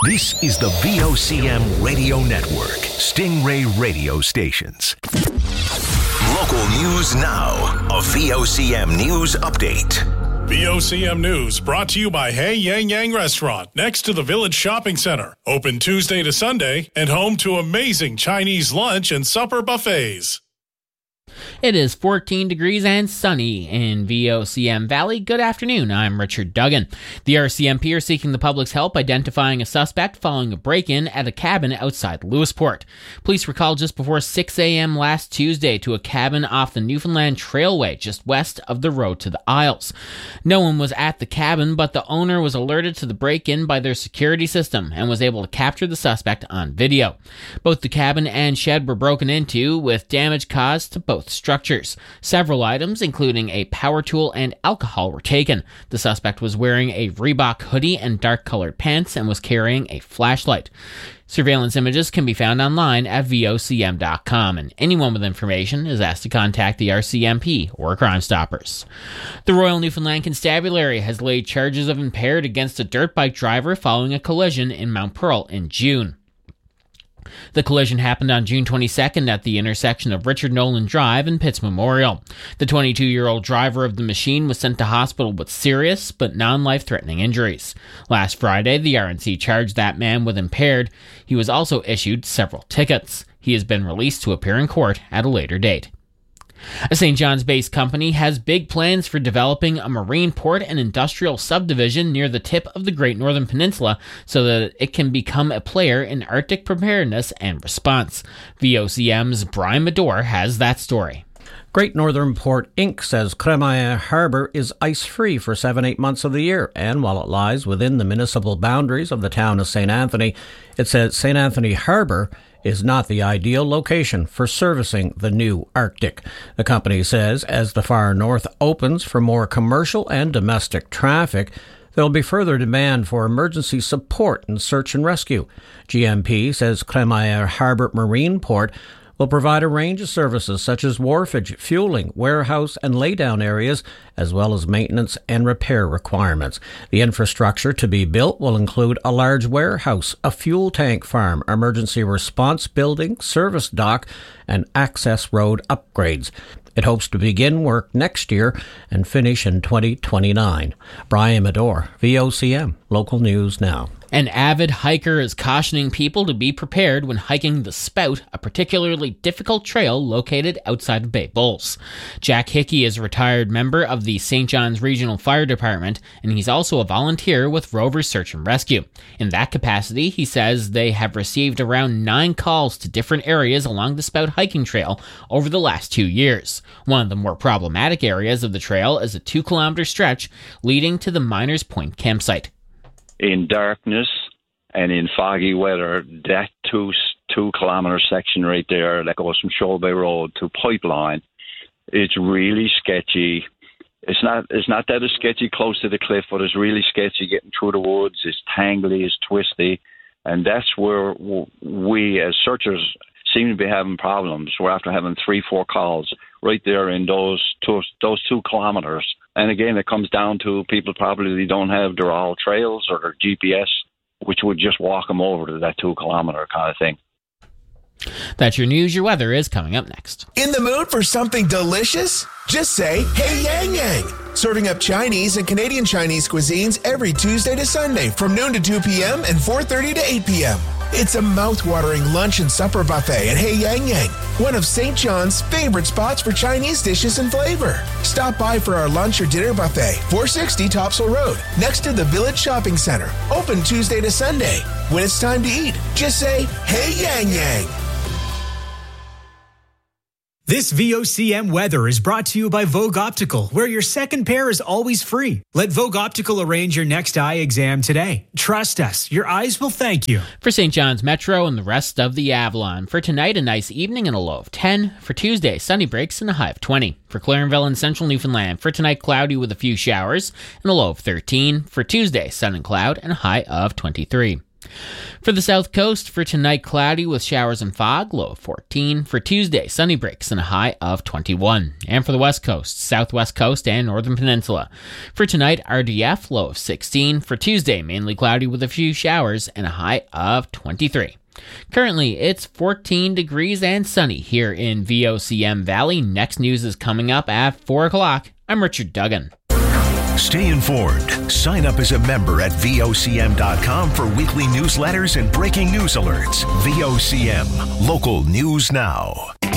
This is the VOCM Radio Network, Stingray Radio Stations. Local news now, a VOCM News Update. VOCM News brought to you by Hey Yang Yang Restaurant next to the Village Shopping Center. Open Tuesday to Sunday and home to amazing Chinese lunch and supper buffets. It is 14 degrees and sunny in VOCM Valley. Good afternoon. I'm Richard Duggan. The RCMP are seeking the public's help identifying a suspect following a break-in at a cabin outside Lewisport. Police were called just before 6 a.m. last Tuesday to a cabin off the Newfoundland Trailway just west of the road to the Isles. No one was at the cabin, but the owner was alerted to the break-in by their security system and was able to capture the suspect on video. Both the cabin and shed were broken into, with damage caused to both structures. Several items, including a power tool and alcohol, were taken. The suspect was wearing a Reebok hoodie and dark-colored pants and was carrying a flashlight. Surveillance images can be found online at vocm.com, and anyone with information is asked to contact the RCMP or Crime Stoppers. The Royal Newfoundland Constabulary has laid charges of impaired against a dirt bike driver following a collision in Mount Pearl in June. The collision happened on June 22nd at the intersection of Richard Nolan Drive and Pitts Memorial. The 22-year-old driver of the machine was sent to hospital with serious but non-life-threatening injuries. Last Friday, the RNC charged that man with impaired. He was also issued several tickets. He has been released to appear in court at a later date. A St. John's-based company has big plans for developing a marine port and industrial subdivision near the tip of the Great Northern Peninsula so that it can become a player in Arctic preparedness and response. VOCM's Brian Medore has that story. Great Northern Port Inc. says Crémaillière Harbour is ice-free for 7-8 months of the year, and while it lies within the municipal boundaries of the town of St. Anthony, it says St. Anthony Harbour is not the ideal location for servicing the new Arctic. The company says as the far north opens for more commercial and domestic traffic, there will be further demand for emergency support and search and rescue. GMP says Crémaillière Harbour Marine Port will provide a range of services such as wharfage, fueling, warehouse and laydown areas, as well as maintenance and repair requirements. The infrastructure to be built will include a large warehouse, a fuel tank farm, emergency response building, service dock, and access road upgrades. It hopes to begin work next year and finish in 2029. Brian Medore, VOCM, Local News Now. An avid hiker is cautioning people to be prepared when hiking the Spout, a particularly difficult trail located outside of Bay Bulls. Jack Hickey is a retired member of the St. John's Regional Fire Department, and he's also a volunteer with Rovers Search and Rescue. In that capacity, he says they have received around 9 calls to different areas along the Spout hiking trail over the last 2 years. One of the more problematic areas of the trail is a 2-kilometer stretch leading to the Miners Point campsite. In darkness and in foggy weather, that two-kilometre section right there that goes from Shoal Bay Road to Pipeline, it's really sketchy. It's not that it's sketchy close to the cliff, but it's really sketchy getting through the woods. It's tangly, it's twisty, and that's where we as searchers seem to be having problems. We're after having 3-4 calls right there in those 2 kilometres. And again, it comes down to people probably don't have their all trails or their GPS, which would just walk them over to that 2-kilometre kind of thing. That's your news. Your weather is coming up next. In the mood for something delicious? Just say, Hey Yang Yang. Serving up Chinese and Canadian Chinese cuisines every Tuesday to Sunday from noon to 2 p.m. and 4:30 to 8 p.m. It's a mouth-watering lunch and supper buffet at Hey Yang Yang, one of St. John's favorite spots for Chinese dishes and flavor. Stop by for our lunch or dinner buffet, 460 Topsail Road, next to the Village Shopping Center. Open Tuesday to Sunday. When it's time to eat, just say, Hey Yang Yang. This VOCM weather is brought to you by Vogue Optical, where your second pair is always free. Let Vogue Optical arrange your next eye exam today. Trust us, your eyes will thank you. For St. John's Metro and the rest of the Avalon, for tonight, a nice evening and a low of 10. For Tuesday, sunny breaks and a high of 20. For Clarenville and Central Newfoundland, for tonight, cloudy with a few showers and a low of 13. For Tuesday, sun and cloud and a high of 23. For the South Coast, for tonight, cloudy with showers and fog, low of 14. For Tuesday, sunny breaks and a high of 21. And for the West Coast, Southwest Coast, and Northern Peninsula. For tonight, RDF, low of 16. For Tuesday, mainly cloudy with a few showers and a high of 23. Currently, it's 14 degrees and sunny here in VOCM Valley. Next news is coming up at 4 o'clock. I'm Richard Duggan. Stay informed. Sign up as a member at VOCM.com for weekly newsletters and breaking news alerts. VOCM, local news now.